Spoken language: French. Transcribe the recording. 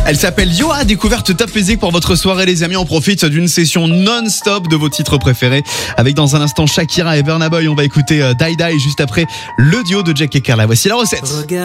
Elle s'appelle Yoa, découverte Top Music pour votre soirée les amis. On profite d'une session non-stop de vos titres préférés. Avec dans un instant Shakira et Burna Boy. On va écouter Die Die juste après le duo de Jack et Carla. Voici la recette.